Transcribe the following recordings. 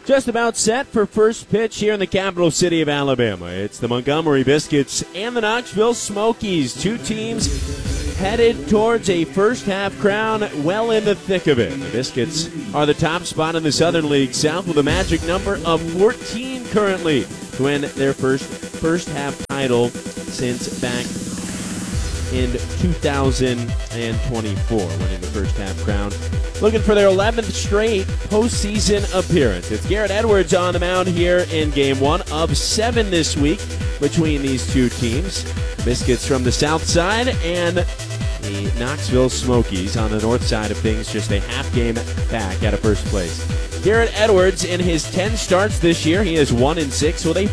Just about set for first pitch here in the capital city of Alabama. It's the Montgomery Biscuits and the Knoxville Smokies. Two teams headed towards a first-half crown well in the thick of it. The Biscuits are the top spot in the Southern League South with a magic number of 14 currently to win their first-half title since back in 2024, winning the first-half crown. Looking for their 11th straight postseason appearance. It's Garrett Edwards on the mound here in Game 1 of 7 this week between these two teams. The Biscuits from the south side and the Knoxville Smokies on the north side of things, just a half game back out of first place. Garrett Edwards, in his 10 starts this year, he is 1-6 with a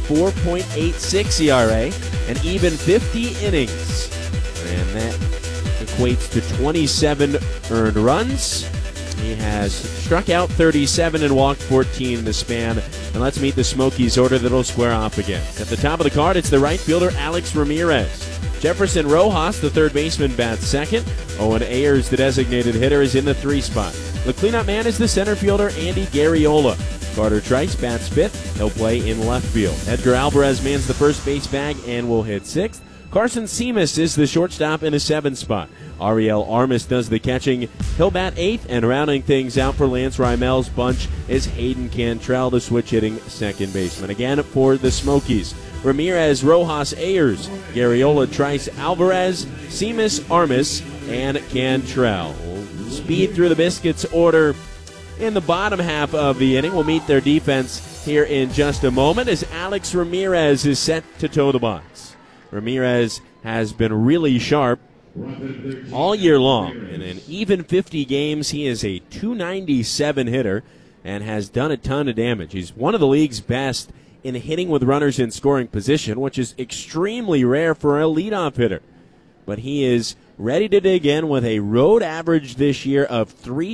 4.86 ERA and even 50 innings. And that equates to 27 earned runs. He has struck out 37 and walked 14 in the span. And let's meet the Smokies order that'll square off against. At the top of the card, it's the right fielder, Alex Ramirez. Jefferson Rojas, the third baseman, bats second. Owen Ayers, the designated hitter, is in the 3 spot. The cleanup man is the center fielder, Andy Garriola. Carter Trice bats fifth. He'll play in left field. Edgar Alvarez mans the first base bag and will hit sixth. Carson Seamus is the shortstop in the 7th spot. Ariel Armis does the catching. He'll bat 8th, and rounding things out for Lance Reimel's bunch is Hayden Cantrell, the switch-hitting second baseman. Again, for the Smokies, Ramirez, Rojas, Ayers, Garriola, Trice, Alvarez, Seamus, Armis, and Cantrell. Speed through the Biscuits order in the bottom half of the inning. We'll meet their defense here in just a moment as Alex Ramirez is set to toe the box. Ramirez has been really sharp all year long. And in even 50 games, he is a .297 hitter and has done a ton of damage. He's one of the league's best in hitting with runners in scoring position, which is extremely rare for a leadoff hitter. But he is ready to dig in with a road average this year of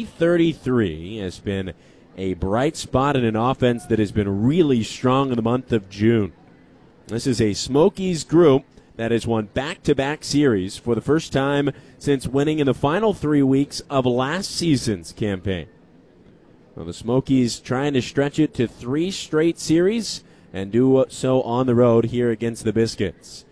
.333. He has been a bright spot in an offense that has been really strong in the month of June. This is a Smokies group that has won back-to-back series for the first time since winning in the final 3 weeks of last season's campaign. Well, the Smokies trying to stretch it to 3 straight series and do so on the road here against the Biscuits.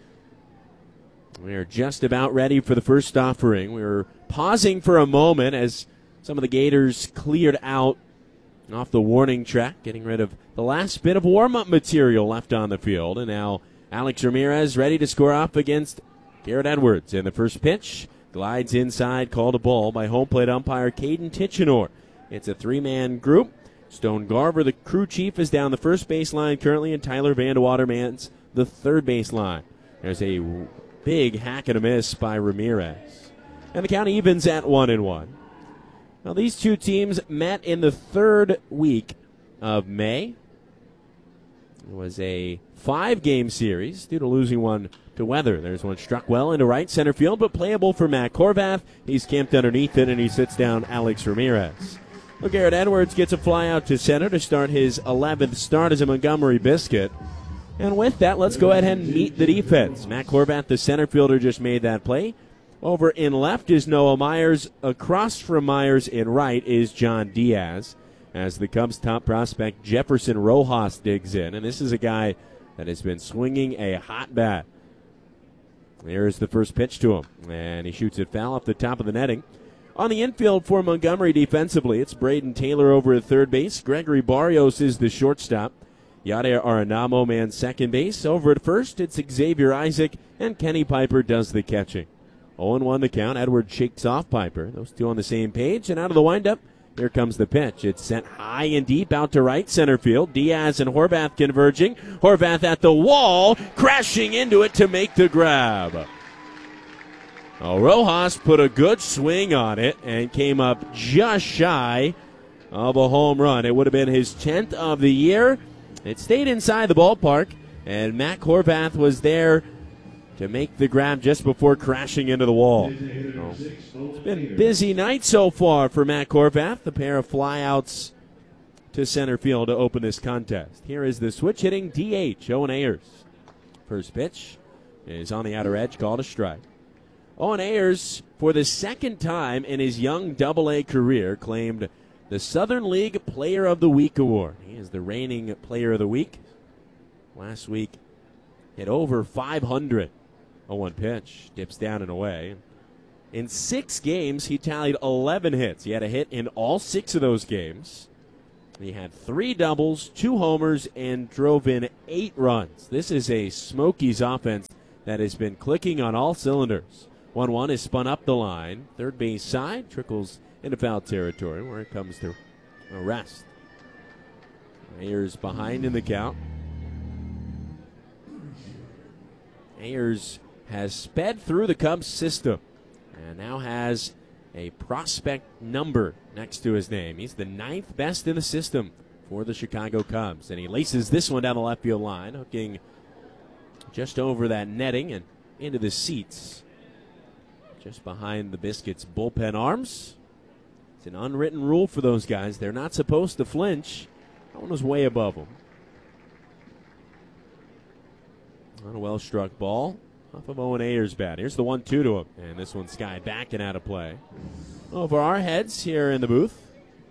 We are just about ready for the first offering. We were pausing for a moment as some of the Gators cleared out off the warning track, getting rid of the last bit of warm-up material left on the field. And now Alex Ramirez ready to score off against Garrett Edwards. And the first pitch glides inside, called a ball by home plate umpire Caden Tichenor. It's a 3-man group. Stone Garver, the crew chief, is down the first baseline currently, and Tyler Vandewater mans the third baseline. There's a big hack and a miss by Ramirez. And the count evens at 1-1. Now, these two teams met in the 3rd week of May. It was a 5-game series due to losing one to weather. There's one struck well into right center field, but playable for Matt Horvath. He's camped underneath it, and he sits down Alex Ramirez. Well, Garrett Edwards gets a fly out to center to start his 11th start as a Montgomery Biscuit. And with that, let's go ahead and meet the defense. Matt Horvath, the center fielder, just made that play. Over in left is Noah Myers. Across from Myers in right is John Diaz. As the Cubs' top prospect, Jefferson Rojas, digs in. And this is a guy that has been swinging a hot bat. There's the first pitch to him. And he shoots it foul off the top of the netting. On the infield for Montgomery defensively, it's Braden Taylor over at third base. Gregory Barrios is the shortstop. Yadier Arenamo mans second base. Over at first, it's Xavier Isaac. And Kenny Piper does the catching. 0-1 the count. Edwards shakes off Piper. Those two on the same page. And out of the windup, here comes the pitch. It's sent high and deep out to right center field. Diaz and Horvath converging. Horvath at the wall, crashing into it to make the grab. Oh, Rojas put a good swing on it and came up just shy of a home run. It would have been his 10th of the year. It stayed inside the ballpark, and Matt Horvath was there to make the grab just before crashing into the wall. It's been a busy night so far for Matt Horvath. A pair of flyouts to center field to open this contest. Here is the switch-hitting DH, Owen Ayers. First pitch is on the outer edge, called a strike. Owen Ayers, for the second time in his young Double-A career, claimed the Southern League Player of the Week award. He is the reigning Player of the Week. Last week, hit over 500. 0-1 pitch, dips down and away. In 6 games, he tallied 11 hits. He had a hit in all 6 of those games. He had 3 doubles, 2 homers, and drove in 8 runs. This is a Smokies offense that has been clicking on all cylinders. 1-1 is spun up the line. Third base side, trickles into foul territory where it comes to a rest. Ayers behind in the count. Ayers has sped through the Cubs system and now has a prospect number next to his name. He's the 9th best in the system for the Chicago Cubs. And he laces this one down the left field line, hooking just over that netting and into the seats. Just behind the Biscuits' bullpen arms. It's an unwritten rule for those guys. They're not supposed to flinch. That one was way above them. On a well-struck ball off of Owen Ayers' bat. Here's the 1-2 to him. And this one's skied back and out of play. Over our heads here in the booth,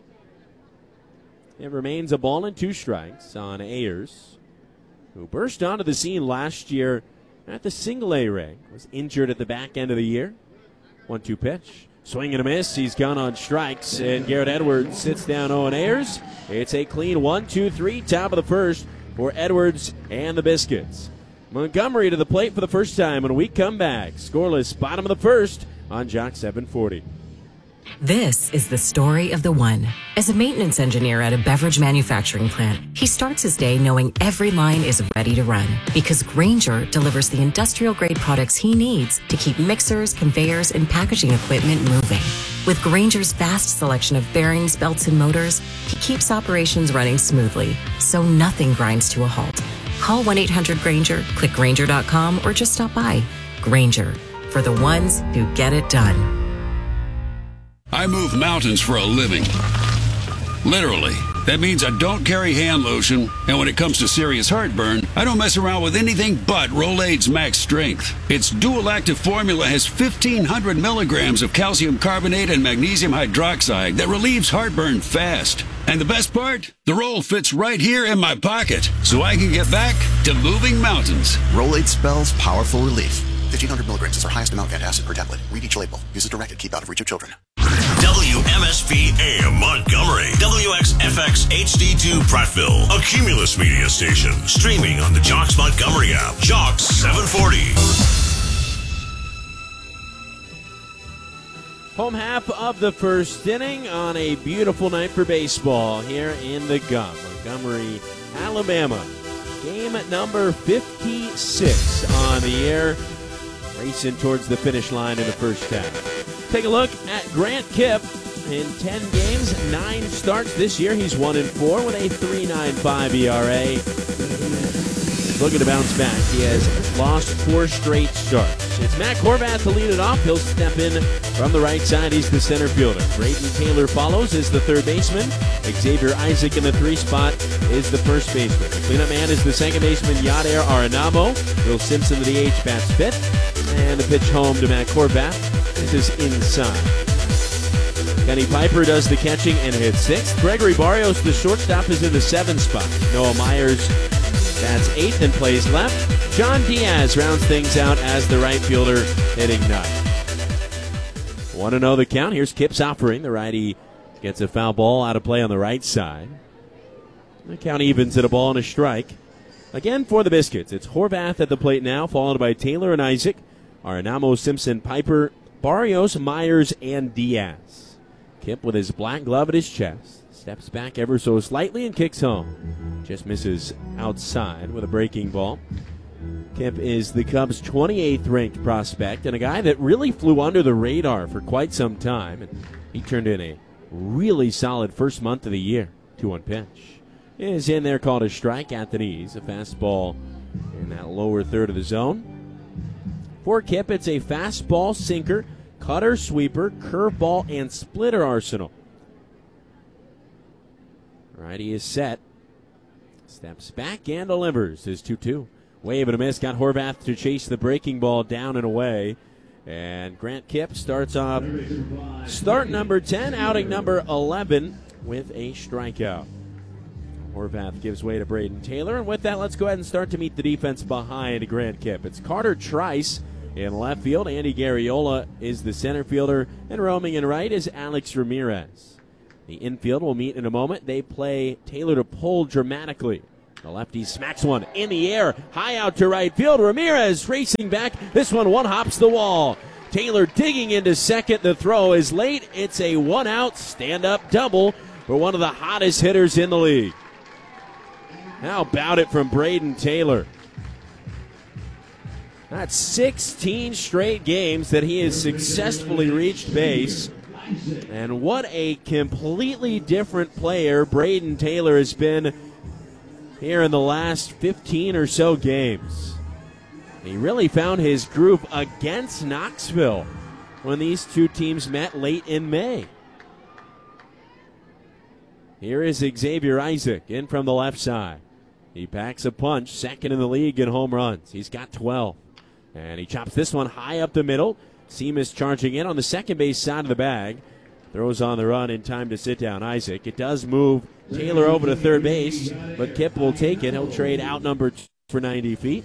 it remains a ball and 2 strikes on Ayers, who burst onto the scene last year at the Single-A ring. Was injured at the back end of the year. 1-2 pitch. Swing and a miss. He's gone on strikes. And Garrett Edwards sits down Owen Ayers. It's a clean 1-2-3, top of the first for Edwards and the Biscuits. Montgomery to the plate for the first time when we come back. Scoreless, bottom of the first on Jock 740. This is the story of the one. As a maintenance engineer at a beverage manufacturing plant, he starts his day knowing every line is ready to run because Grainger delivers the industrial-grade products he needs to keep mixers, conveyors, and packaging equipment moving. With Grainger's vast selection of bearings, belts, and motors, he keeps operations running smoothly, so nothing grinds to a halt. Call 1-800-GRAINGER, click Grainger.com, or just stop by. Grainger, for the ones who get it done. I move mountains for a living. Literally. That means I don't carry hand lotion, and when it comes to serious heartburn, I don't mess around with anything but Rolaids Max Strength. Its dual-active formula has 1,500 milligrams of calcium carbonate and magnesium hydroxide that relieves heartburn fast. And the best part? The roll fits right here in my pocket, so I can get back to moving mountains. Rolaids spells powerful relief. 1,500 milligrams is our highest amount of antacid per tablet. Read each label. Use as directed. Keep out of reach of children. WMSP AM Montgomery. WXFX HD2 Prattville. A Cumulus Media station. Streaming on the Jocks Montgomery app. Jocks 740. Home half of the first inning on a beautiful night for baseball here in the Gum. Montgomery, Alabama. Game number 56 on the air. Racing towards the finish line in the first half. Take a look at Grant Kipp. In 10 games, 9 starts this year. He's 1-4 with a 3.95 ERA. Looking to bounce back. He has lost 4 straight starts. It's Matt Horvath to lead it off. He'll step in from the right side. He's the center fielder. Braden Taylor follows as the third baseman. Xavier Isaac in the 3 spot is the first baseman. The cleanup man is the second baseman, Yadier Arenamo. Will Simpson, the DH, bats fifth. And the pitch home to Matt Horvath. This is inside. Kenny Piper does the catching and hits 6th. Gregory Barrios, the shortstop, is in the 7th spot. Noah Myers bats 8th and plays left. John Diaz rounds things out as the right fielder, hitting 9th. 1-0 the count. Here's Kipp's offering. The righty gets a foul ball out of play on the right side. The count evens at a ball and a strike. Again for the Biscuits, it's Horvath at the plate now, followed by Taylor and Isaac. Arenamo, Simpson, Piper, Barrios, Myers, and Diaz. Kipp with his black glove at his chest. Steps back ever so slightly and kicks home. Just misses outside with a breaking ball. Kipp is the Cubs' 28th ranked prospect and a guy that really flew under the radar for quite some time. And he turned in a really solid first month of the year. 2-1 pitch is in there, called a strike at the knees. A fastball in that lower third of the zone. For Kipp, it's a fastball, sinker, cutter, sweeper, curveball, and splitter arsenal. Righty is set. Steps back and delivers his 2-2. Wave and a miss. Got Horvath to chase the breaking ball down and away. And Grant Kipp starts off start number 10, outing number 11 with a strikeout. Horvath gives way to Braden Taylor, and with that, let's go ahead and start to meet the defense behind Grant Kipp. It's Carter Trice in left field. Andy Garriola is the center fielder, and roaming in right is Alex Ramirez. The infield will meet in a moment. They play Taylor to pull dramatically. The lefty smacks one in the air, high out to right field. Ramirez racing back. This one hops the wall. Taylor digging into second. The throw is late. It's a one-out stand-up double for one of the hottest hitters in the league. How about it from Braden Taylor? That's 16 straight games that he has successfully reached base. And what a completely different player Braden Taylor has been here in the last 15 or so games. He really found his groove against Knoxville when these two teams met late in May. Here is Xavier Isaac in from the left side. He packs a punch, second in the league in home runs. He's got 12. And he chops this one high up the middle. Seamus charging in on the second base side of the bag. Throws on the run in time to sit down Isaac. It does move Taylor over to third base, but Kipp will take it. He'll trade out number 2 for 90 feet.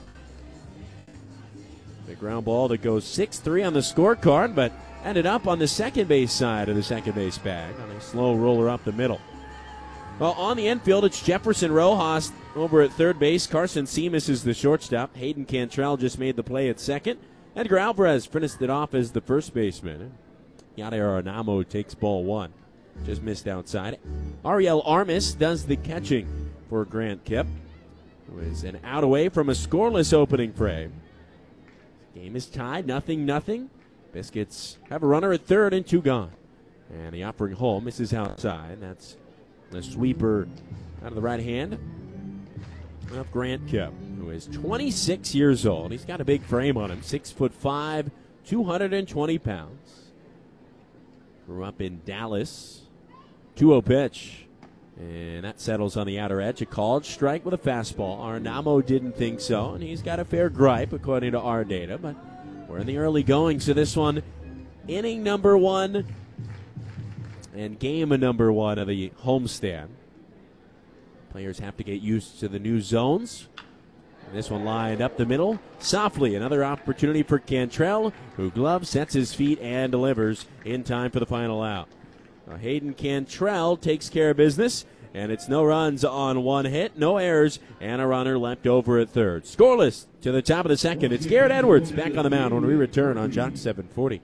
The ground ball that goes 6-3 on the scorecard, but ended up on the second base side of the second base bag on a slow roller up the middle. Well, on the infield, it's Jefferson Rojas over at third base. Carson Seamus is the shortstop. Hayden Cantrell just made the play at second. Edgar Alvarez finished it off as the first baseman. Yadier Anamo takes ball one. Just missed outside. Ariel Armis does the catching for Grant Kipp, who is an out away from a scoreless opening frame. Game is tied, 0-0. Biscuits have a runner at third and 2 gone. And the offering home misses outside. That's the sweeper out of the right hand of Grant Kipp, who is 26 years old. He's got a big frame on him, 6'5", 220 pounds. Grew up in Dallas. 2-0 pitch. And that settles on the outer edge. A called strike with a fastball. Arnamo didn't think so, and he's got a fair gripe according to our data. But we're in the early going, so this one, inning number 1 and game number 1 of the homestand. Players have to get used to the new zones. And this one lined up the middle softly. Another opportunity for Cantrell, who gloves, sets his feet, and delivers in time for the final out. Now, Hayden Cantrell takes care of business, and it's no runs on 1 hit, no errors, and a runner left over at third. Scoreless to the top of the second. It's Garrett Edwards back on the mound when we return on Jock 740.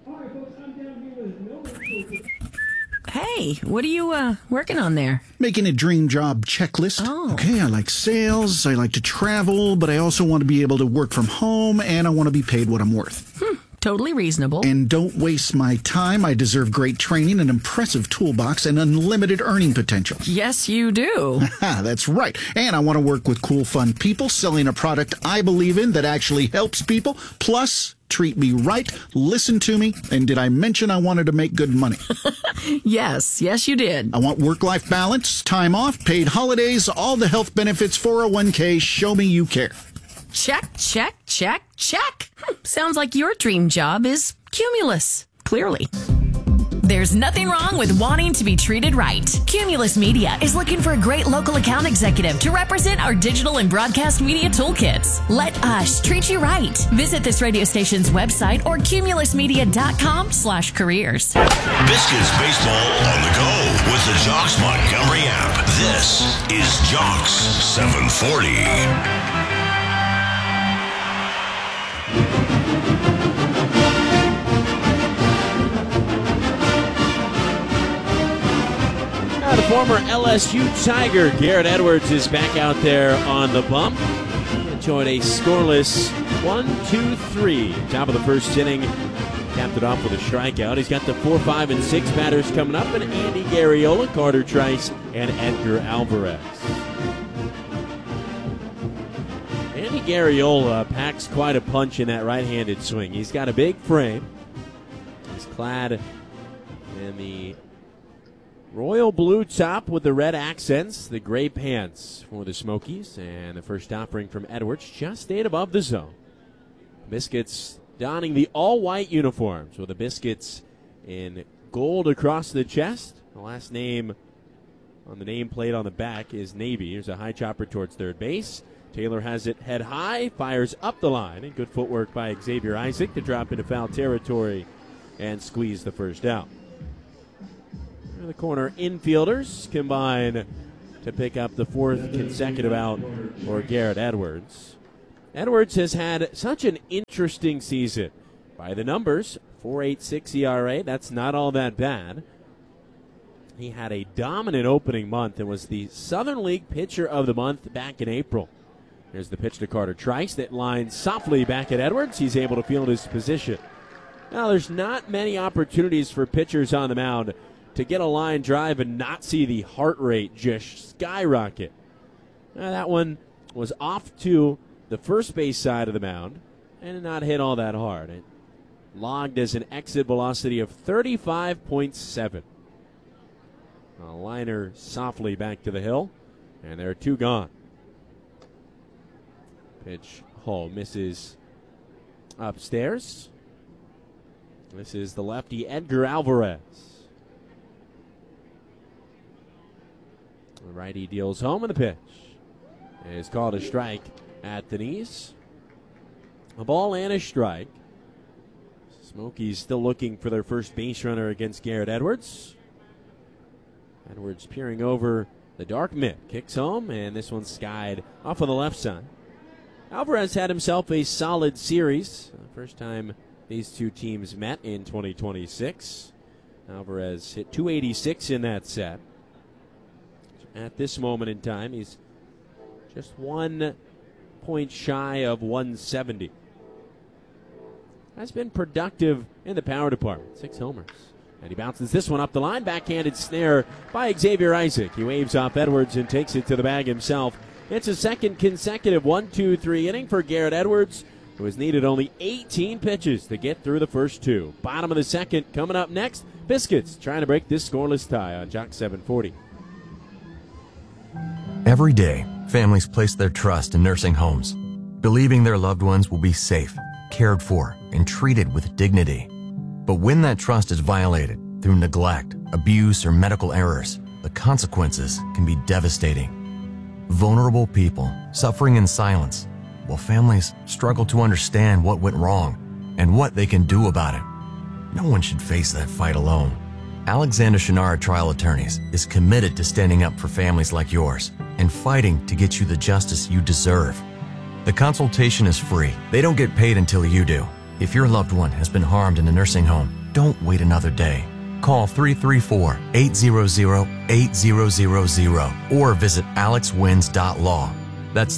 Hey, what are you working on there? Making a dream job checklist. Oh. Okay, I like sales, I like to travel, but I also want to be able to work from home, and I want to be paid what I'm worth. Totally reasonable. And don't waste my time. I deserve great training, an impressive toolbox, and unlimited earning potential. Yes, you do. That's right. And I want to work with cool, fun people selling a product I believe in that actually helps people. Plus, treat me right, listen to me, and did I mention I wanted to make good money? Yes, you did. I want work-life balance, time off, paid holidays, all the health benefits, 401k. Show me you care. Check, check, check, check. Sounds like your dream job is Cumulus, clearly. There's nothing wrong with wanting to be treated right. Cumulus Media is looking for a great local account executive to represent our digital and broadcast media toolkits. Let us treat you right. Visit this radio station's website or cumulusmedia.com/careers. Biscuits baseball on the go with the Jocks Montgomery app. This is Jocks 740. The former LSU Tiger, Garrett Edwards, is back out there on the bump. He enjoyed a scoreless 1-2-3. Top of the first inning, capped it off with a strikeout. He's got the 4, 5, and 6 batters coming up, and Andy Garriola, Carter Trice, and Edgar Alvarez. Andy Garriola packs quite a punch in that right-handed swing. He's got a big frame. He's clad in the royal blue top with the red accents, the gray pants for the Smokies, and the first offering from Edwards just stayed above the zone. Biscuits donning the all-white uniforms with the Biscuits in gold across the chest. The last name On the nameplate on the back is Navy. Here's a high chopper towards third base. Taylor has it head high, fires up the line, and good footwork by Xavier Isaac to drop into foul territory and squeeze the first out. The corner infielders combine to pick up the fourth consecutive out for Garrett Edwards. Edwards has had such an interesting season. By the numbers, 4.86 ERA, that's not all that bad. He had a dominant opening month and was the Southern League Pitcher of the Month back in April. There's the pitch to Carter Trice that lines softly back at Edwards. He's able to field his position. Now, there's not many opportunities for pitchers on the mound to get a line drive and not see the heart rate just skyrocket. Now, that one was off to the first base side of the mound and not hit all that hard. It logged as an exit velocity of 35.7. A liner softly back to the hill, and there are two gone. Pitch Hall misses upstairs. This is the lefty Edgar Alvarez. The righty deals home, and the pitch is called a strike at the knees. A ball and a strike. Smokies still looking for their first base runner against Garrett Edwards. Edwards peering over the dark mid. Kicks home, and this one's skied off on the left side. Alvarez had himself a solid series. First time these two teams met in 2026. Alvarez hit 286 in that set. At this moment in time, he's just 1 point shy of 170. Has been productive in the power department. 6 homers. And he bounces this one up the line. Backhanded snare by Xavier Isaac. He waves off Edwards and takes it to the bag himself. It's a second consecutive 1-2-3 inning for Garrett Edwards, who has needed only 18 pitches to get through the first two. Bottom of the second coming up next. Biscuits trying to break this scoreless tie on Jock 740. Every day, families place their trust in nursing homes, believing their loved ones will be safe, cared for, and treated with dignity. But when that trust is violated through neglect, abuse, or medical errors, the consequences can be devastating. Vulnerable people suffering in silence, while families struggle to understand what went wrong and what they can do about it. No one should face that fight alone. Alexander Shannara Trial Attorneys is committed to standing up for families like yours and fighting to get you the justice you deserve. The consultation is free. They don't get paid until you do. If your loved one has been harmed in a nursing home, don't wait another day. Call 334-800-8000 or visit alexwins.law. That's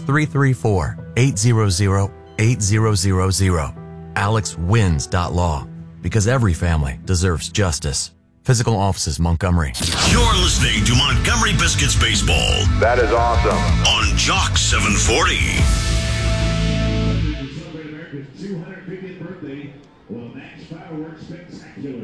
334-800-8000. alexwins.law. Because every family deserves justice. Physical Offices, Montgomery. You're listening to Montgomery Biscuits Baseball. That is awesome. On Jock 740. Celebrate America's 250th birthday with a Max Fireworks Spectacular.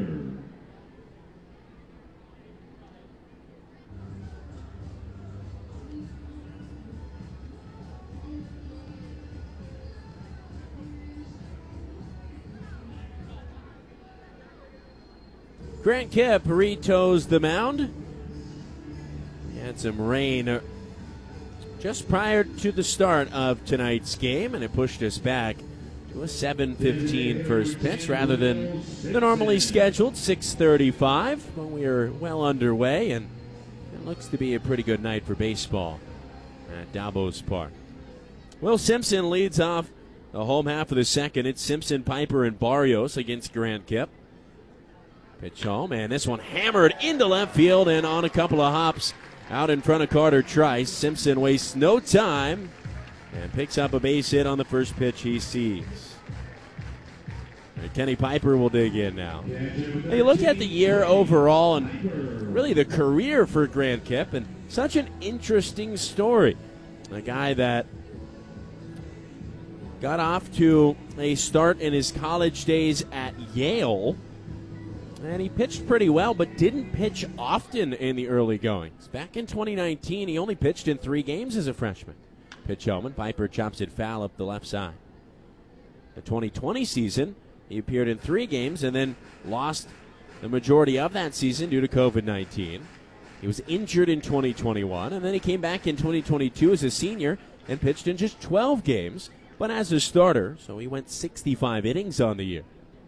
Grant Kipp retoes the mound. He had some rain just prior to the start of tonight's game, and it pushed us back to a 7:15 first pitch rather than the normally scheduled 6:35. But we are well underway, and it looks to be a pretty good night for baseball at Davos Park. Will Simpson leads off the home half of the second. It's Simpson, Piper, and Barrios against Grant Kipp. Pitch home, and this one hammered into left field and on a couple of hops out in front of Carter Trice. Simpson wastes no time and picks up a base hit on the first pitch he sees. And Kenny Piper will dig in now. Hey, look at the year overall and really the career for Grant Kipp, and such an interesting story. A guy that got off to a start in his college days at Yale. And he pitched pretty well, but didn't pitch often in the early goings. Back in 2019, he only pitched in 3 games as a freshman. Pitch home, and Piper chops it foul up the left side. The 2020 season, he appeared in 3 games and then lost the majority of that season due to COVID-19. He was injured in 2021, and then he came back in 2022 as a senior and pitched in just 12 games, but as a starter, so he went 65 innings on the year.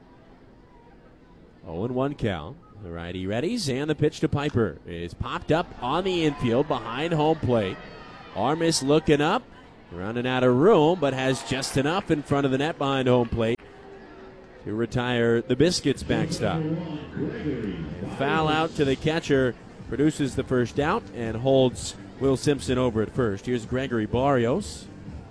0-1 count. The righty readies, and the pitch to Piper is popped up on the infield behind home plate. Armas looking up, running out of room, but has just enough in front of the net behind home plate to retire the Biscuits backstop. Foul out to the catcher, produces the first out, and holds Will Simpson over at first. Here's Gregory Barrios.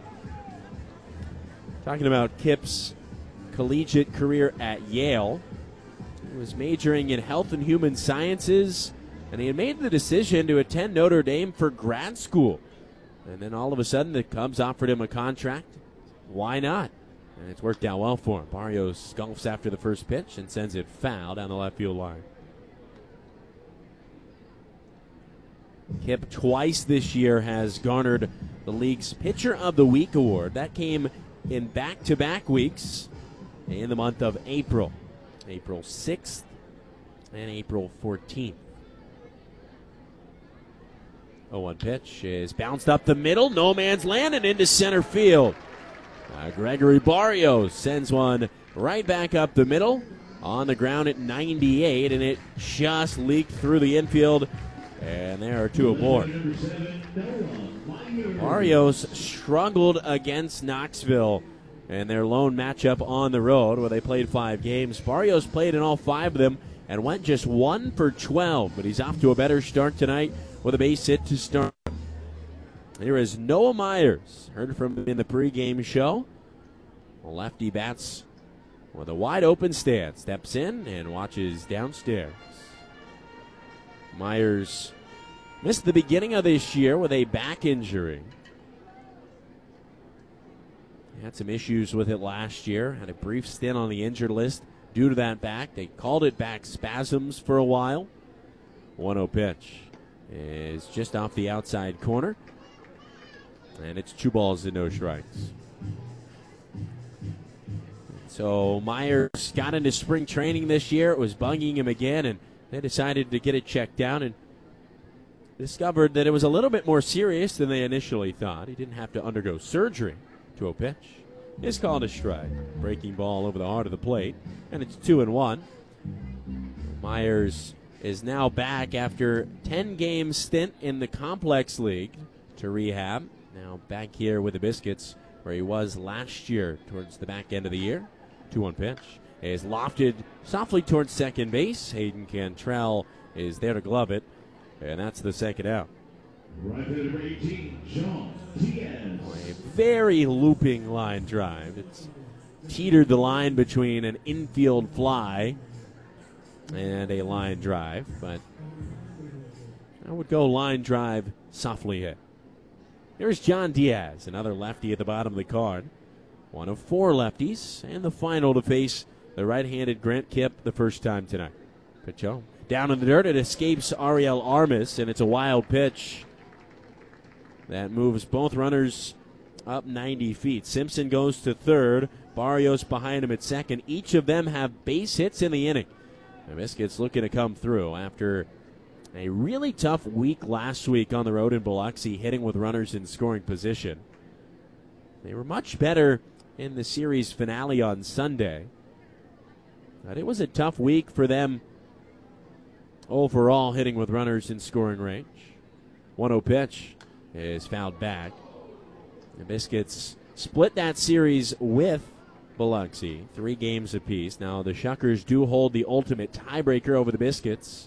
Talking about Kip's collegiate career at Yale. He was majoring in health and human sciences, and he had made the decision to attend Notre Dame for grad school. And then all of a sudden the Cubs offered him a contract. Why not? And it's worked out well for him. Barrios golfs after the first pitch and sends it foul down the left field line. Kip twice this year has garnered the league's Pitcher of the Week award. That came in back-to-back weeks in the month of April. April 6th and April 14th. 0-1 pitch is bounced up the middle. No man's land and into center field. Gregory Barrios sends one right back up the middle on the ground at 98, and it just leaked through the infield, and there are two aboard. Barrios struggled against Knoxville in their lone matchup on the road where they played 5 games. Barrios played in all 5 of them and went just 1 for 12, but he's off to a better start tonight with a base hit to start. Here is Noah Myers. Heard from him in the pregame show. The lefty bats with a wide open stance. Steps in and watches downstairs. Myers missed the beginning of this year with a back injury. He had some issues with it last year. Had a brief stint on the injured list due to that back. They called it back spasms for a while. 1-0 pitch is just off the outside corner. And it's 2 balls and no strikes. So Myers got into spring training this year. It was bugging him again, and they decided to get it checked out and discovered that it was a little bit more serious than they initially thought. He didn't have to undergo surgery. 2-0 pitch is called a strike. Breaking ball over the heart of the plate, and it's 2-1. Myers is now back after 10-game stint in the Complex League to rehab. Now back here with the Biscuits, where he was last year towards the back end of the year. 2-1 pitch is lofted softly towards second base. Hayden Cantrell is there to glove it, and that's the second out. Right there, number 18, Sean Diaz. A very looping line drive. It's teetered the line between an infield fly and a line drive, but I would go line drive softly hit. There's John Diaz, another lefty at the bottom of the card. One of 4 lefties, and the final to face the right-handed Grant Kipp the first time tonight. Pitch home. Down in the dirt, it escapes Ariel Armas, and it's a wild pitch that moves both runners up 90 feet. Simpson goes to third, Barrios behind him at second. Each of them have base hits in the inning. The Biscuits looking to come through after a really tough week last week on the road in Biloxi, hitting with runners in scoring position. They were much better in the series finale on Sunday, but it was a tough week for them overall, hitting with runners in scoring range. 1-0 pitch is fouled back. The Biscuits split that series with Biloxi, 3 games apiece. Now the Shuckers do hold the ultimate tiebreaker over the Biscuits.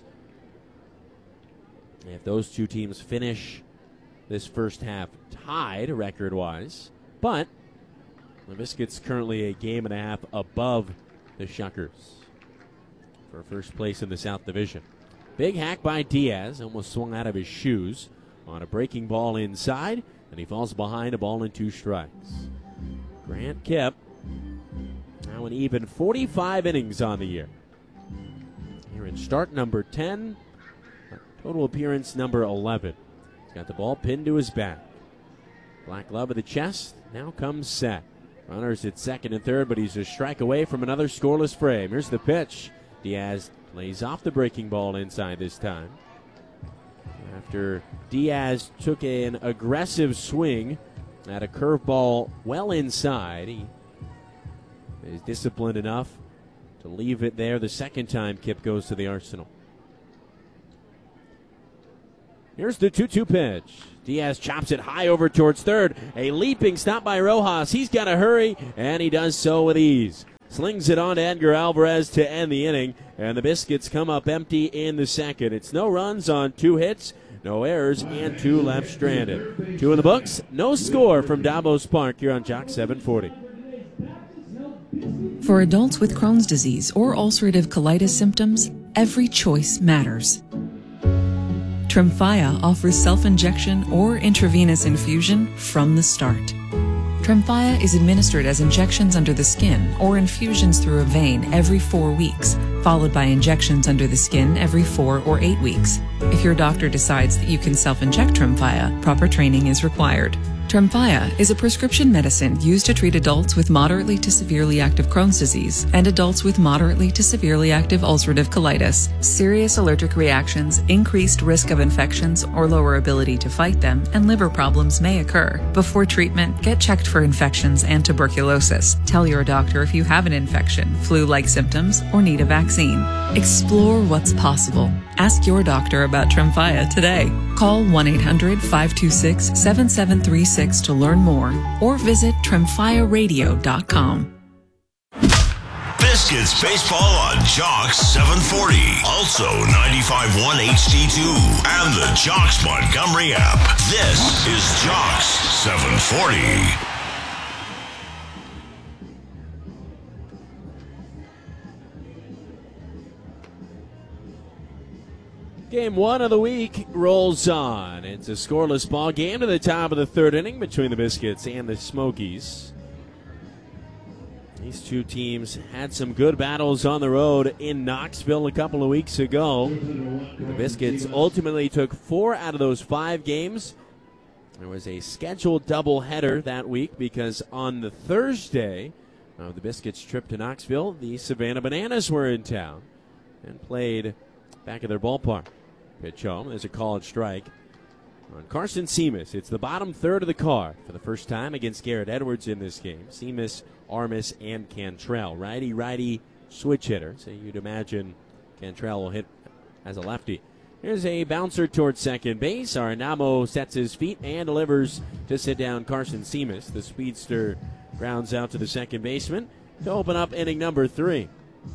If those two teams finish this first half tied record-wise, but the Biscuits currently a game and a half above the Shuckers for first place in the South Division. Big hack by Diaz, almost swung out of his shoes on a breaking ball inside, and he falls behind, a ball and 2 strikes. Grant Kipp now an even 45 innings on the year. Here in start number 10. Total appearance number 11. He's got the ball pinned to his back. Black glove of the chest. Now comes set. Runners at second and third, but he's a strike away from another scoreless frame. Here's the pitch. Diaz lays off the breaking ball inside this time. after Diaz took an aggressive swing at a curveball well inside. He is disciplined enough to leave it there the second time Kip goes to the Arsenal. Here's the 2-2 pitch. Diaz chops it high over towards third. A leaping stop by Rojas. He's got to hurry, and he does so with ease. Slings it on to Edgar Alvarez to end the inning, and the Biscuits come up empty in the second. It's no runs on 2 hits, no errors, and 2 left stranded. 2 in the books, no score from Davos Park here on Jock 740. For adults with Crohn's disease or ulcerative colitis symptoms, every choice matters. Tremfya offers self-injection or intravenous infusion from the start. Tremfya is administered as injections under the skin or infusions through a vein every 4 weeks, followed by injections under the skin every 4 or 8 weeks. If your doctor decides that you can self-inject Tremfya, proper training is required. Tremfya is a prescription medicine used to treat adults with moderately to severely active Crohn's disease and adults with moderately to severely active ulcerative colitis. Serious allergic reactions, increased risk of infections or lower ability to fight them, and liver problems may occur. Before treatment, get checked for infections and tuberculosis. Tell your doctor if you have an infection, flu-like symptoms, or need a vaccine. Explore what's possible. Ask your doctor about Tremfya today. Call 1-800-526-7736 to learn more or visit tremfyaradio.com. Biscuits baseball on Jock 740. Also 95.1 HD2 and the Jocks Montgomery app. This is Jocks 740. Game 1 of the week rolls on. It's a scoreless ball game to the top of the third inning between the Biscuits and the Smokies. These two teams had some good battles on the road in Knoxville a couple of weeks ago. The Biscuits ultimately took 4 out of those 5 games. There was a scheduled doubleheader that week because on the Thursday of the Biscuits' trip to Knoxville, the Savannah Bananas were in town and played back at their ballpark. Pitch home. There's a called strike on Carson Seamus. It's the bottom third of the card for the first time against Garrett Edwards in this game. Seamus, Armas, and Cantrell. Righty switch hitter. So you'd imagine Cantrell will hit as a lefty. Here's a bouncer towards second base. Arenamo sets his feet and delivers to sit down Carson Seamus. The speedster grounds out to the second baseman to open up inning number 3.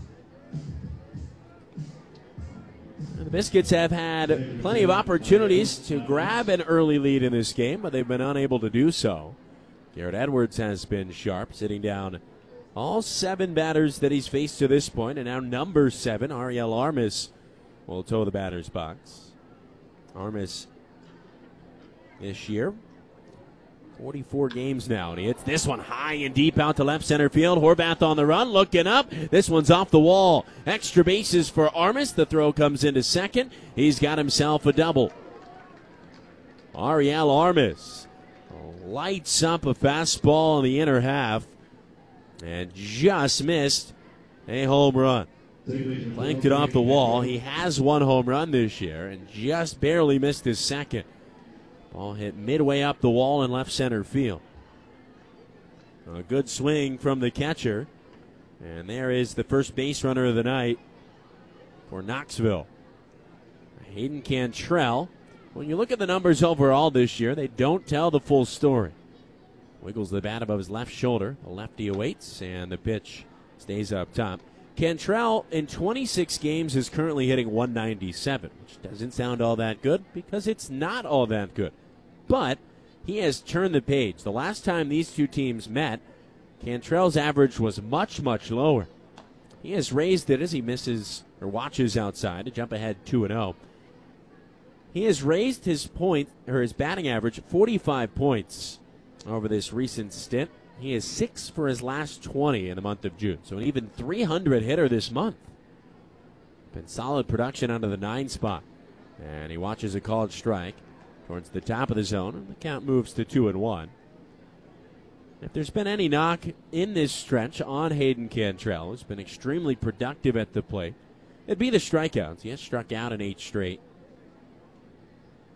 The Biscuits have had plenty of opportunities to grab an early lead in this game, but they've been unable to do so. Garrett Edwards has been sharp, sitting down all 7 batters that he's faced to this point, and now number 7, Ariel Armas, will toe the batter's box. Armas this year, 44 games now, and he hits this one high and deep out to left center field. Horvath on the run, looking up. This one's off the wall. Extra bases for Armas. The throw comes into second. He's got himself a double. Ariel Armas lights up a fastball in the inner half and just missed a home run. Flanked it off the wall. He has 1 home run this year and just barely missed his second. Ball hit midway up the wall in left center field. A good swing from the catcher. And there is the first base runner of the night for Knoxville, Hayden Cantrell. When you look at the numbers overall this year, they don't tell the full story. Wiggles the bat above his left shoulder. The lefty awaits, and the pitch stays up top. Cantrell, in 26 games, is currently hitting .197, which doesn't sound all that good because it's not all that good. But he has turned the page. The last time these two teams met, Cantrell's average was much, much lower. He has raised it as he misses or watches outside to jump ahead 2-0. He has raised his batting average 45 points over this recent stint. He is 6 for his last 20 in the month of June, so an even 300 hitter this month. Been solid production out of the 9 spot. And he watches a called strike towards the top of the zone, and the count moves to 2-1. If there's been any knock in this stretch on Hayden Cantrell, who's been extremely productive at the plate, it'd be the strikeouts. He has struck out in 8 straight.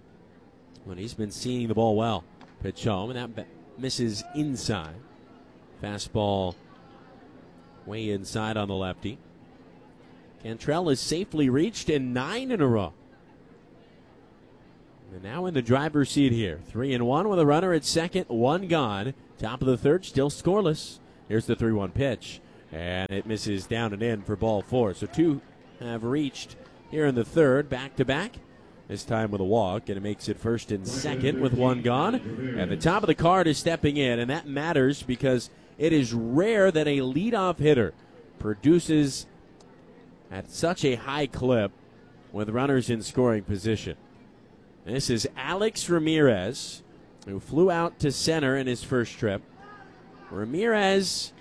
But he's been seeing the ball well. Pitch home, and that misses inside. Fastball way inside on the lefty. Cantrell is safely reached in 9 in a row. And now in the driver's seat here. 3-1 with a runner at second, 1 gone. Top of the third, still scoreless. Here's the 3-1 pitch. And it misses down and in for ball 4. So 2 have reached here in the third, back-to-back. This time with a walk, and it makes it first and second with 1 gone. And the top of the card is stepping in, and that matters because it is rare that a leadoff hitter produces at such a high clip with runners in scoring position. This is Alex Ramirez, who flew out to center in his first trip. Ramirez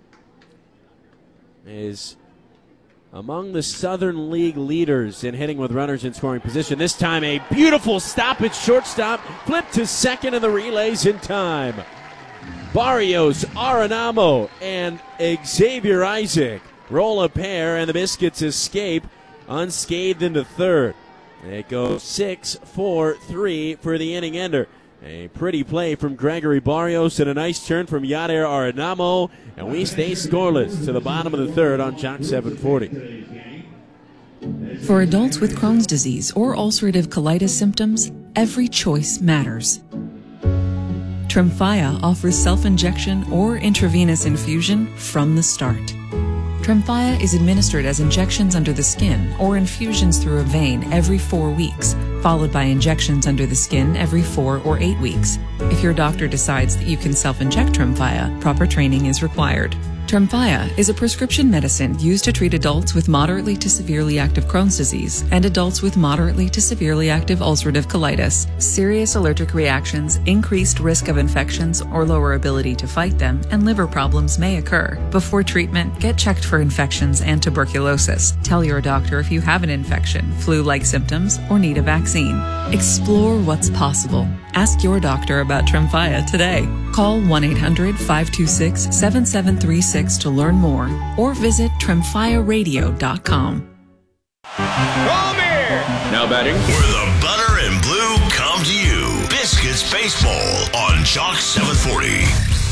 is among the Southern League leaders in hitting with runners in scoring position. This time a beautiful stop at shortstop, flip to second, and the relays in time. Barrios, Arenamo, and Xavier Isaac roll a pair, and the Biscuits escape unscathed into third. It goes 6-4-3 for the inning ender. A pretty play from Gregory Barrios and a nice turn from Yadier Arenamo, and we stay scoreless to the bottom of the third on Jock 740. For adults with Crohn's disease or ulcerative colitis symptoms, every choice matters. Tremfya offers self-injection or intravenous infusion from the start. Tremfya is administered as injections under the skin or infusions through a vein every 4 weeks, followed by injections under the skin every 4 or 8 weeks. If your doctor decides that you can self-inject Tremfya, proper training is required. Tremfya is a prescription medicine used to treat adults with moderately to severely active Crohn's disease and adults with moderately to severely active ulcerative colitis. Serious allergic reactions, increased risk of infections or lower ability to fight them, and liver problems may occur. Before treatment, get checked for infections and tuberculosis. Tell your doctor if you have an infection, flu-like symptoms, or need a vaccine. Explore what's possible. Ask your doctor about Tremfya today. Call 1-800-526-7736 to learn more or visit TremfyaRadio.com. Now batting. Where the butter and blue come to you. Biscuits Baseball on Jock 740.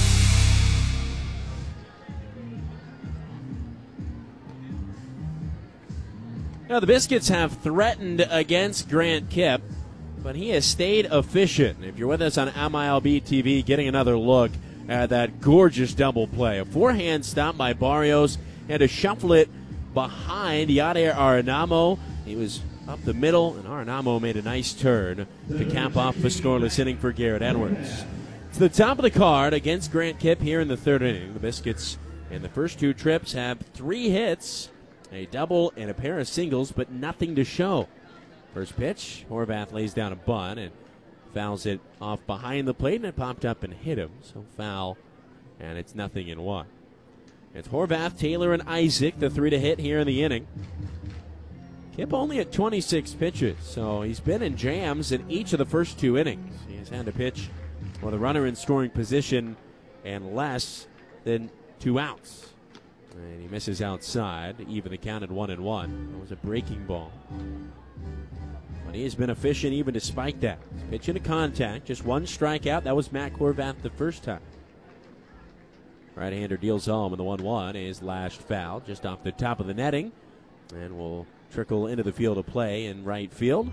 Now, the Biscuits have threatened against Grant Kipp, but he has stayed efficient. If you're with us on MILB TV, getting another look at that gorgeous double play. A forehand stop by Barrios, had to shuffle it behind Yadier Arenamo. He was up the middle, and Arenamo made a nice turn to cap off the scoreless inning for Garrett Edwards. To the top of the card against Grant Kipp here in the third inning. The Biscuits in the first 2 trips have 3 hits, a double and a pair of singles, but nothing to show. First pitch, Horvath lays down a bunt and fouls it off behind the plate, and it popped up and hit him. So foul, and it's 0-1. It's Horvath, Taylor, and Isaac, the 3 to hit here in the inning. Kipp only at 26 pitches, so he's been in jams in each of the first 2 innings. He has had to pitch with a runner in scoring position and less than 2 outs. And he misses outside, even the count at 1-1. It was a breaking ball. But he has been efficient even despite that. He's pitching to contact, just 1 strikeout. That was Matt Horvath the first time. Right-hander deals home, and the 1-1 is lashed foul just off the top of the netting, and will trickle into the field of play in right field.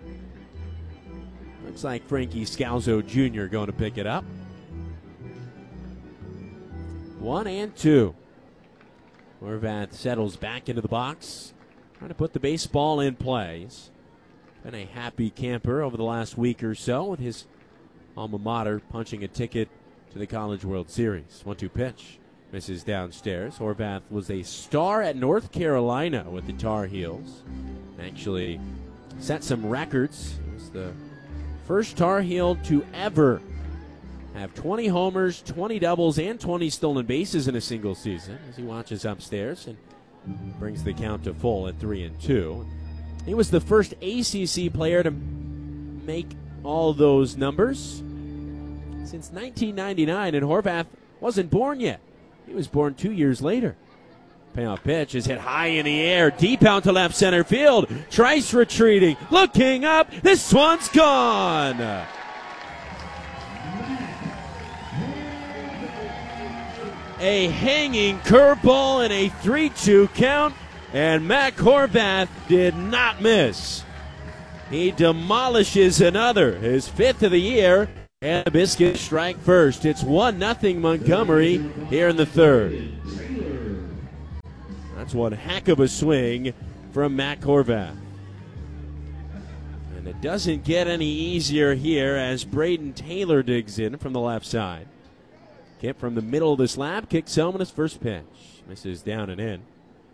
Looks like Frankie Scalzo Jr. going to pick it up. 1-2. Horvath settles back into the box, trying to put the baseball in play. He's been a happy camper over the last week or so with his alma mater punching a ticket to the College World Series. 1-2 pitch. Misses downstairs. Horvath was a star at North Carolina with the Tar Heels. Actually set some records. He was the first Tar Heel to ever have 20 homers, 20 doubles, and 20 stolen bases in a single season, as he watches upstairs and brings the count to full at 3-2. He was the first ACC player to make all those numbers since 1999, and Horvath wasn't born yet. He was born 2 years later. Payoff pitch is hit high in the air, deep out to left center field. Trice retreating, looking up. This one's gone. A hanging curveball and a 3-2 count, and Matt Horvath did not miss. He demolishes another, his 5th of the year, and the Biscuits strike first. It's 1-0 Montgomery here in the 3rd. That's one heck of a swing from Matt Horvath. And it doesn't get any easier here as Braden Taylor digs in from the left side. Kip from the middle of the slab kicks home on his first pitch. Misses down and in.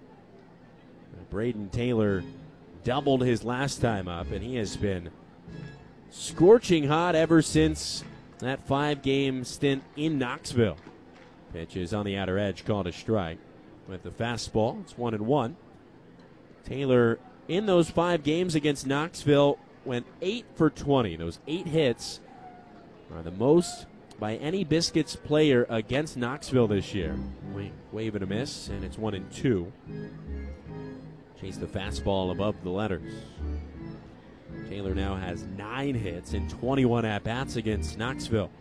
Braden Taylor doubled his last time up, and he has been scorching hot ever since that 5-game stint in Knoxville. Pitch is on the outer edge, called a strike. With the fastball, it's 1-1. Taylor, in those 5 games against Knoxville, went 8 for 20. Those 8 hits are the most by any Biscuits player against Knoxville this year. Wave and a miss, and it's 1-2. Chase the fastball above the letters. Taylor now has 9 hits and 21 at-bats against Knoxville.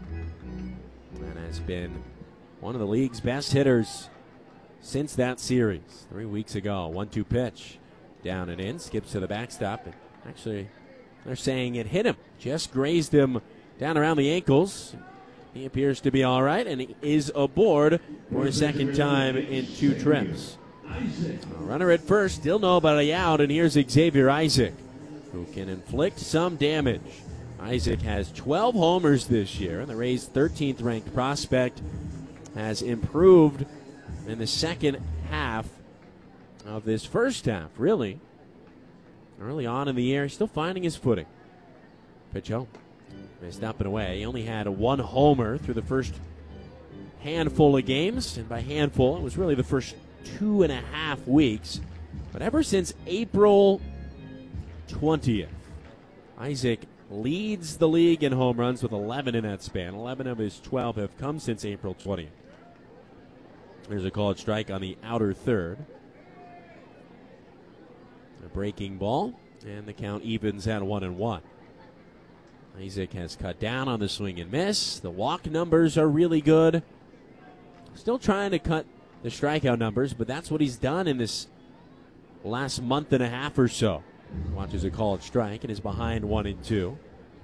And has been one of the league's best hitters since that series. 3 weeks ago, 1-2 pitch. Down and in, skips to the backstop. And actually, they're saying it hit him. Just grazed him down around the ankles. He appears to be all right, and he is aboard for a second time in 2 trips. Runner at first, still nobody out, and here's Xavier Isaac, who can inflict some damage. Isaac has 12 homers this year, and the Rays' 13th ranked prospect has improved in the second half of this first half, really. Early on in the year, still finding his footing. Pitch home. Missed up and away. He only had 1 homer through the first handful of games, and by handful, it was really the first 2.5 weeks. But ever since April 20th, Isaac leads the league in home runs with 11 in that span. 11 of his 12 have come since April 20th. There's a called strike on the outer third. A breaking ball, and the count evens at 1-1. Isaac has cut down on the swing and miss. The walk numbers are really good. Still trying to cut the strikeout numbers, but that's what he's done in this last month and a half or so. Watches a called strike and is behind 1-2.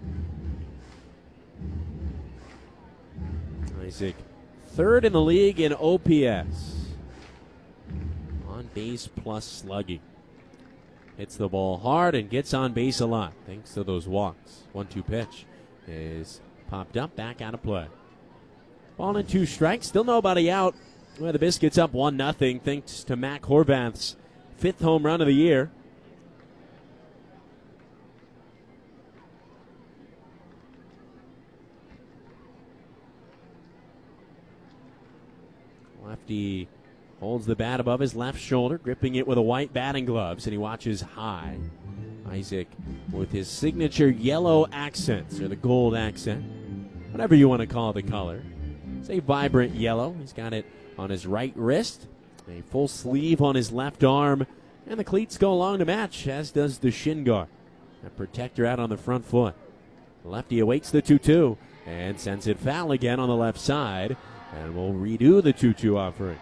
Isaac, 3rd in the league in OPS. On base plus slugging. Hits the ball hard and gets on base a lot thanks to those walks. 1-2 pitch is popped up, back out of play. Ball and 2 strikes, still nobody out. Well, the Biscuits up 1-0 thanks to Matt Horvath's 5th home run of the year. Lefty holds the bat above his left shoulder, gripping it with a white batting gloves, and he watches high. Isaac with his signature yellow accents, or the gold accent, whatever you want to call the color. It's a vibrant yellow. He's got it on his right wrist, a full sleeve on his left arm, and the cleats go along to match, as does the shin guard. A protector out on the front foot. Lefty awaits the 2-2 and sends it foul again on the left side, and we'll redo the 2-2 offering.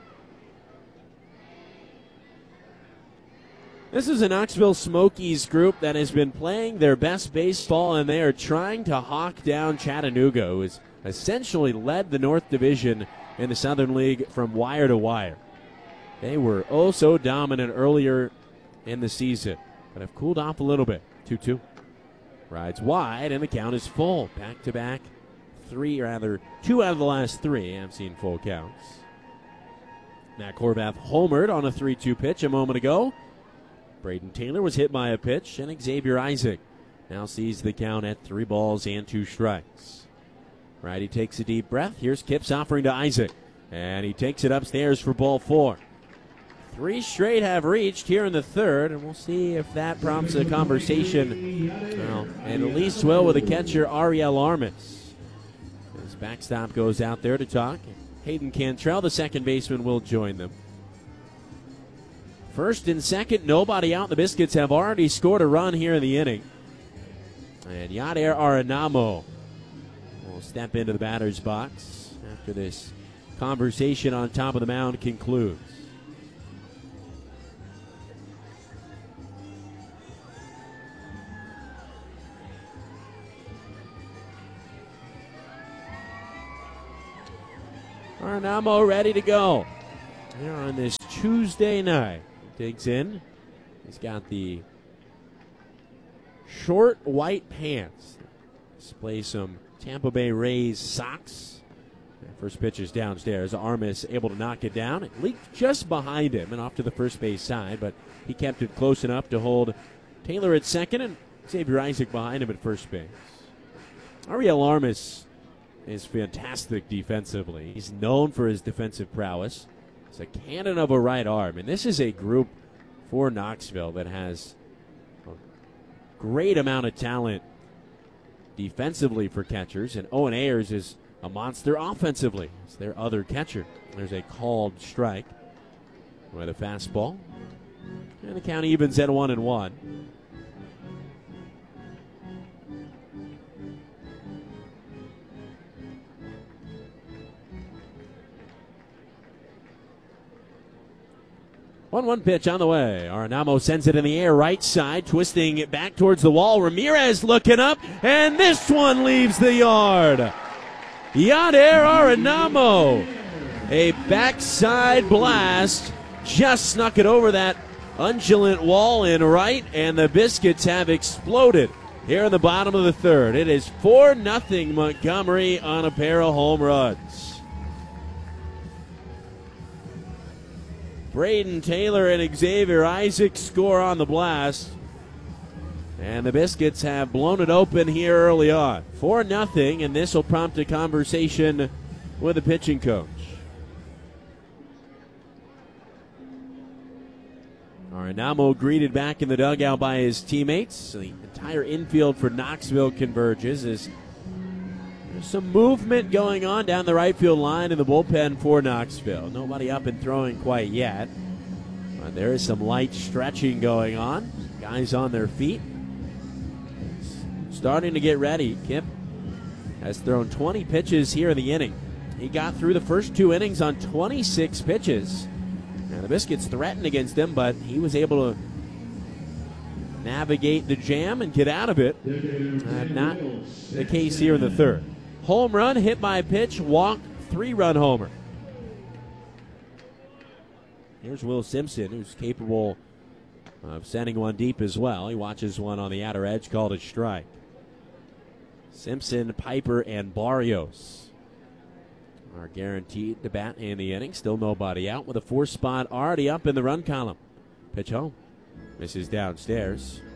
This is a Knoxville Smokies group that has been playing their best baseball, and they are trying to hawk down Chattanooga, who has essentially led the North Division in the Southern League from wire to wire. They were oh so dominant earlier in the season, but have cooled off a little bit. 2-2. Rides wide, and the count is full. Back-to-back 2 out of the last 3 have seen full counts. Matt Horvath homered on a 3-2 pitch a moment ago. Braden Taylor was hit by a pitch, and Xavier Isaac now sees the count at 3 balls and 2 strikes. Righty takes a deep breath. Here's Kip's offering to Isaac, and he takes it upstairs for ball 4. 3 straight have reached here in the 3rd, and we'll see if that prompts a conversation. Well, and at least will with the catcher Ariel Armas. His backstop goes out there to talk. Hayden Cantrell, the second baseman, will join them. First and second, nobody out. The Biscuits have already scored a run here in the inning. And Yadier Arenamo will step into the batter's box after this conversation on top of the mound concludes. Arenamo ready to go here on this Tuesday night. Digs in. He's got the short white pants. Display some Tampa Bay Rays socks. First pitch is downstairs. Armas able to knock it down. It leaked just behind him and off to the first base side, but he kept it close enough to hold Taylor at second and Xavier Isaac behind him at first base. Ariel Armas is fantastic defensively. He's known for his defensive prowess. It's a cannon of a right arm, and this is a group for Knoxville that has a great amount of talent defensively for catchers, and Owen Ayers is a monster offensively. It's their other catcher. There's a called strike with a fastball, and the count evens at 1-1. One pitch on the way. Arenamo sends it in the air, right side, twisting it back towards the wall. Ramirez looking up, and this one leaves the yard. Yadier Arenamo, a backside blast, just snuck it over that undulant wall in right, and the Biscuits have exploded here in the bottom of the third. It is 4-0 Montgomery on a pair of home runs. Braden Taylor and Xavier Isaac score on the blast. And the Biscuits have blown it open here early on. 4-0, and this will prompt a conversation with the pitching coach. Arenamo greeted back in the dugout by his teammates. The entire infield for Knoxville converges as there's some movement going on down the right field line in the bullpen for Knoxville. Nobody up and throwing quite yet. But there is some light stretching going on. Guys on their feet. Starting to get ready. Kip has thrown 20 pitches here in the inning. He got through the first 2 innings on 26 pitches. And the Biscuits threatened against him, but he was able to navigate the jam and get out of it. Not the case here in the third. Home run, hit by pitch, walk, 3-run homer. Here's Will Simpson, who's capable of sending one deep as well. He watches one on the outer edge, called a strike. Simpson, Piper, and Barrios are guaranteed to bat in the inning. Still nobody out with a 4 spot already up in the run column. Pitch home. Misses downstairs.